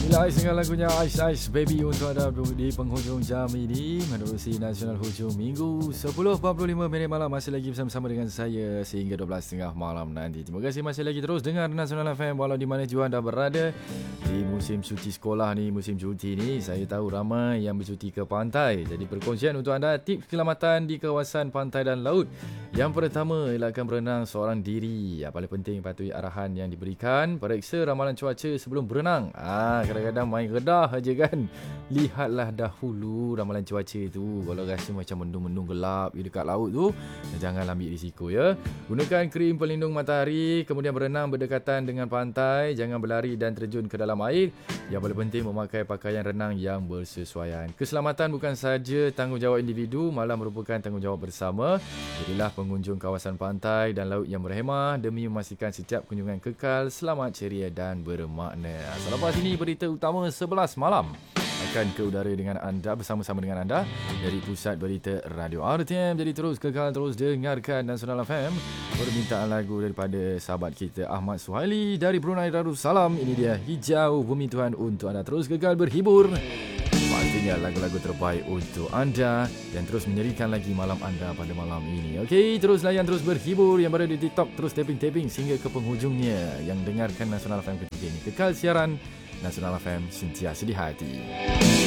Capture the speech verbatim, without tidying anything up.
Ais dengan lagunya Ice Ice Baby untuk anda di penghujung jam ini menerusi Nasional Hujung Minggu sepuluh empat puluh lima minit malam. Masih lagi bersama-sama dengan saya sehingga dua belas tiga puluh malam nanti. Terima kasih masih lagi terus dengar Nasional F M walau di mana jua anda berada. Di musim cuti sekolah ni, musim cuti ni, saya tahu ramai yang bercuti ke pantai. Jadi perkongsian untuk anda tips keselamatan di kawasan pantai dan laut. Yang pertama, elakkan berenang seorang diri. Yang paling penting patuhi arahan yang diberikan. Periksa ramalan cuaca sebelum berenang. Ah, kadang-kadang main redah aja kan. Lihatlah dahulu ramalan cuaca tu. Kalau rasa macam mendung-mendung gelap di dekat laut tu, jangan ambil risiko ya. Gunakan krim pelindung matahari, kemudian berenang berdekatan dengan pantai. Jangan berlari dan terjun ke dalam air. Yang paling penting memakai pakaian renang yang bersesuaian. Keselamatan bukan sahaja tanggungjawab individu, malah merupakan tanggungjawab bersama. Jadilah pengunjung kawasan pantai dan laut yang berhemah demi memastikan setiap kunjungan kekal, selamat, ceria dan bermakna. Selepas ini berita utama sebelas malam akan ke udara dengan anda, bersama-sama dengan anda dari Pusat Berita Radio R T M. Jadi terus kekal, terus dengarkan Nasional F M. Permintaan lagu daripada sahabat kita Ahmad Suhaili dari Brunei Darussalam. Ini dia Hijau Bumi Tuhan untuk anda. Terus kekal berhibur. Pastinya lagu-lagu terbaik untuk anda dan terus menyerikan lagi malam anda pada malam ini. Okey, terus layan, terus berhibur. Yang berada di TikTok terus tapping-tapping sehingga ke penghujungnya. Yang dengarkan Nasional F M ketiga ini. Kekal siaran Nasional F M, sentiasa di hati.